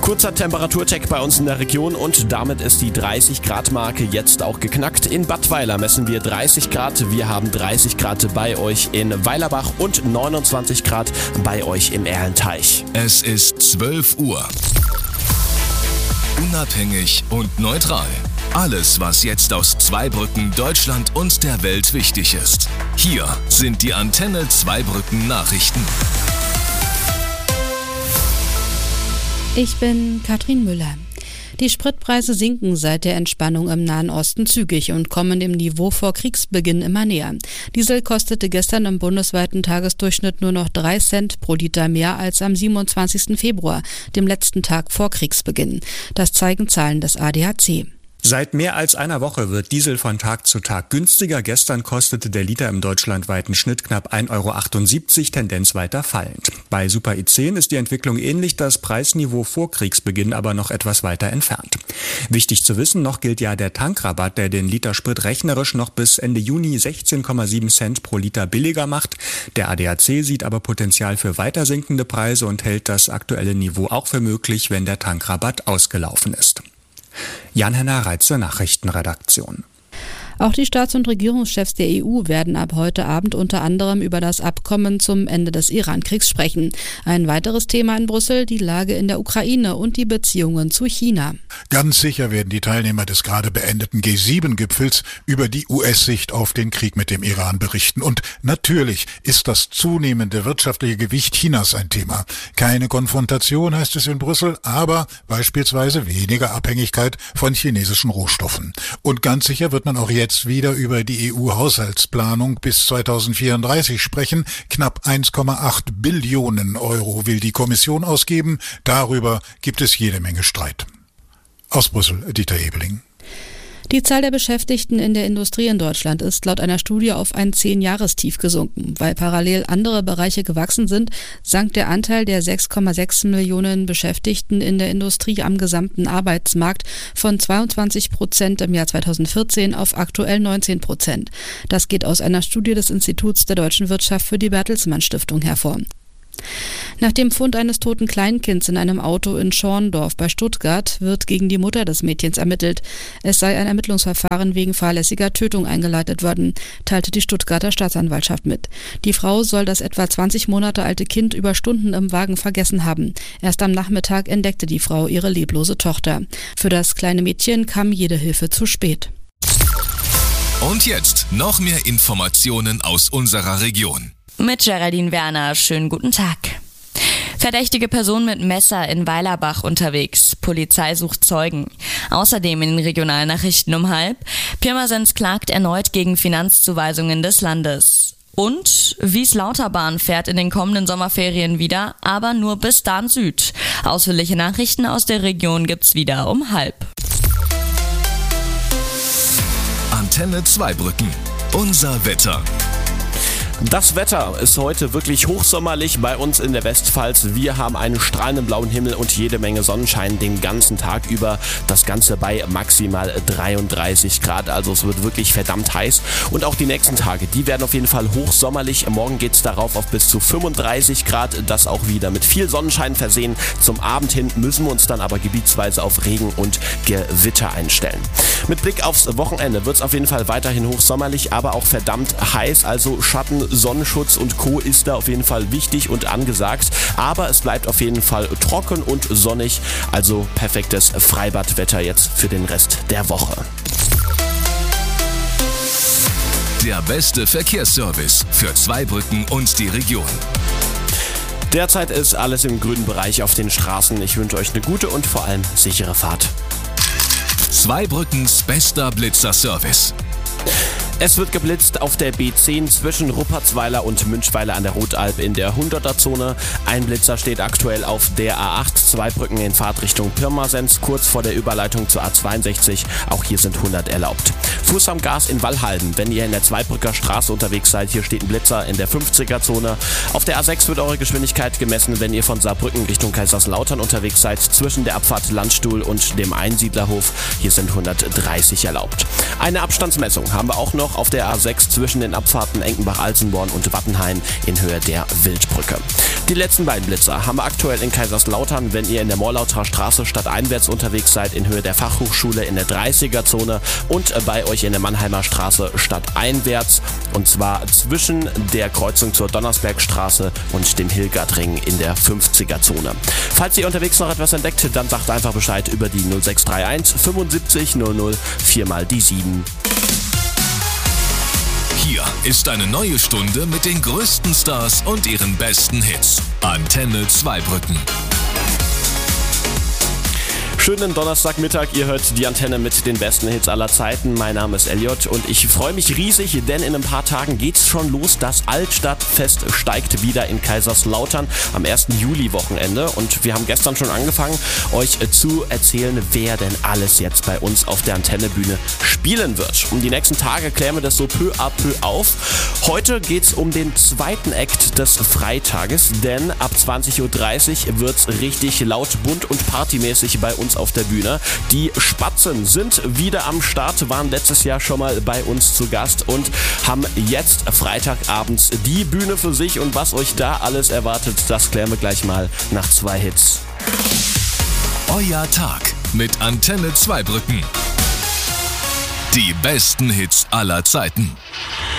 Kurzer Temperaturcheck bei uns in der Region und damit ist die 30-Grad-Marke jetzt auch geknackt. In Badweiler messen wir 30 Grad, wir haben 30 Grad bei euch in Weilerbach und 29 Grad bei euch im Erlenteich. Es ist 12 Uhr. Unabhängig und neutral. Alles, was jetzt aus Zweibrücken, Deutschland und der Welt wichtig ist. Hier sind die Antenne Zweibrücken Nachrichten. Ich bin Katrin Müller. Die Spritpreise sinken seit der Entspannung im Nahen Osten zügig und kommen dem Niveau vor Kriegsbeginn immer näher. Diesel kostete gestern im bundesweiten Tagesdurchschnitt nur noch 3 Cent pro Liter mehr als am 27. Februar, dem letzten Tag vor Kriegsbeginn. Das zeigen Zahlen des ADAC. Seit mehr als einer Woche wird Diesel von Tag zu Tag günstiger. Gestern kostete der Liter im deutschlandweiten Schnitt knapp 1,78 €, Tendenz weiter fallend. Bei Super E10 ist die Entwicklung ähnlich, das Preisniveau vor Kriegsbeginn aber noch etwas weiter entfernt. Wichtig zu wissen, noch gilt ja der Tankrabatt, der den Liter Sprit rechnerisch noch bis Ende Juni 16,7 Cent pro Liter billiger macht. Der ADAC sieht aber Potenzial für weiter sinkende Preise und hält das aktuelle Niveau auch für möglich, wenn der Tankrabatt ausgelaufen ist. Jan-Henner Reitze, Nachrichtenredaktion. Auch die Staats- und Regierungschefs der EU werden ab heute Abend unter anderem über das Abkommen zum Ende des Iran-Kriegs sprechen. Ein weiteres Thema in Brüssel, die Lage in der Ukraine und die Beziehungen zu China. Ganz sicher werden die Teilnehmer des gerade beendeten G7-Gipfels über die US-Sicht auf den Krieg mit dem Iran berichten. Und natürlich ist das zunehmende wirtschaftliche Gewicht Chinas ein Thema. Keine Konfrontation, heißt es in Brüssel, aber beispielsweise weniger Abhängigkeit von chinesischen Rohstoffen. Und ganz sicher wird man auch jetzt wieder über die EU-Haushaltsplanung bis 2034 sprechen. Knapp 1,8 Billionen Euro will die Kommission ausgeben. Darüber gibt es jede Menge Streit. Aus Brüssel, Dieter Ebeling. Die Zahl der Beschäftigten in der Industrie in Deutschland ist laut einer Studie auf ein 10-Jahrestief gesunken. Weil parallel andere Bereiche gewachsen sind, sank der Anteil der 6,6 Millionen Beschäftigten in der Industrie am gesamten Arbeitsmarkt von 22% im Jahr 2014 auf aktuell 19%. Das geht aus einer Studie des Instituts der deutschen Wirtschaft für die Bertelsmann Stiftung hervor. Nach dem Fund eines toten Kleinkinds in einem Auto in Schorndorf bei Stuttgart wird gegen die Mutter des Mädchens ermittelt. Es sei ein Ermittlungsverfahren wegen fahrlässiger Tötung eingeleitet worden, teilte die Stuttgarter Staatsanwaltschaft mit. Die Frau soll das etwa 20 Monate alte Kind über Stunden im Wagen vergessen haben. Erst am Nachmittag entdeckte die Frau ihre leblose Tochter. Für das kleine Mädchen kam jede Hilfe zu spät. Und jetzt noch mehr Informationen aus unserer Region. Mit Geraldine Werner, schönen guten Tag. Verdächtige Person mit Messer in Weilerbach unterwegs. Polizei sucht Zeugen. Außerdem in den Regionalnachrichten um 12:30. Pirmasens klagt erneut gegen Finanzzuweisungen des Landes. Und Wies-Lauterbahn fährt in den kommenden Sommerferien wieder, aber nur bis Dahn Süd. Ausführliche Nachrichten aus der Region gibt's wieder um 12:30. Antenne Zweibrücken. Unser Wetter. Das Wetter ist heute wirklich hochsommerlich bei uns in der Westpfalz. Wir haben einen strahlenden blauen Himmel und jede Menge Sonnenschein den ganzen Tag über. Das Ganze bei maximal 33 Grad, also es wird wirklich verdammt heiß. Und auch die nächsten Tage, die werden auf jeden Fall hochsommerlich. Morgen geht es darauf auf bis zu 35 Grad, das auch wieder mit viel Sonnenschein versehen. Zum Abend hin müssen wir uns dann aber gebietsweise auf Regen und Gewitter einstellen. Mit Blick aufs Wochenende wird es auf jeden Fall weiterhin hochsommerlich, aber auch verdammt heiß, also Schatten, Sonnenschutz und Co. ist da auf jeden Fall wichtig und angesagt. Aber es bleibt auf jeden Fall trocken und sonnig. Also perfektes Freibadwetter jetzt für den Rest der Woche. Der beste Verkehrsservice für Zweibrücken und die Region. Derzeit ist alles im grünen Bereich auf den Straßen. Ich wünsche euch eine gute und vor allem sichere Fahrt. Zweibrückens bester Blitzer-Service. Es wird geblitzt auf der B10 zwischen Ruppertsweiler und Münchweiler an der Rotalb in der 100er-Zone. Ein Blitzer steht aktuell auf der A8, Zweibrücken in Fahrtrichtung Pirmasens, kurz vor der Überleitung zur A62. Auch hier sind 100 erlaubt. Fuß am Gas in Wallhalden, wenn ihr in der Zweibrücker Straße unterwegs seid. Hier steht ein Blitzer in der 50er-Zone. Auf der A6 wird eure Geschwindigkeit gemessen, wenn ihr von Saarbrücken Richtung Kaiserslautern unterwegs seid, zwischen der Abfahrt Landstuhl und dem Einsiedlerhof. Hier sind 130 erlaubt. Eine Abstandsmessung haben wir auch noch noch auf der A6 zwischen den Abfahrten Enkenbach-Alsenborn und Wattenheim in Höhe der Wildbrücke. Die letzten beiden Blitzer haben wir aktuell in Kaiserslautern, wenn ihr in der Morlauterer Straße stadteinwärts unterwegs seid, in Höhe der Fachhochschule in der 30er-Zone und bei euch in der Mannheimer Straße stadteinwärts, und zwar zwischen der Kreuzung zur Donnersbergstraße und dem Hilgertring in der 50er-Zone. Falls ihr unterwegs noch etwas entdeckt, dann sagt einfach Bescheid über die 0631 75 00 4 mal die 7. Hier ist eine neue Stunde mit den größten Stars und ihren besten Hits. Antenne Zweibrücken. Schönen Donnerstagmittag, ihr hört die Antenne mit den besten Hits aller Zeiten. Mein Name ist Elliot und ich freue mich riesig, denn in ein paar Tagen geht's schon los. Das Altstadtfest steigt wieder in Kaiserslautern am 1. Juli-Wochenende. Und wir haben gestern schon angefangen, euch zu erzählen, wer denn alles jetzt bei uns auf der Antennebühne spielen wird. Um die nächsten Tage klären wir das so peu à peu auf. Heute geht's um den zweiten Act des Freitages, denn ab 20.30 Uhr wird's richtig laut, bunt und partymäßig bei uns auf der Bühne. Die Spatzen sind wieder am Start, waren letztes Jahr schon mal bei uns zu Gast und haben jetzt Freitagabends die Bühne für sich. Und was euch da alles erwartet, das klären wir gleich mal nach 2 Hits. Euer Tag mit Antenne Zweibrücken. Die besten Hits aller Zeiten.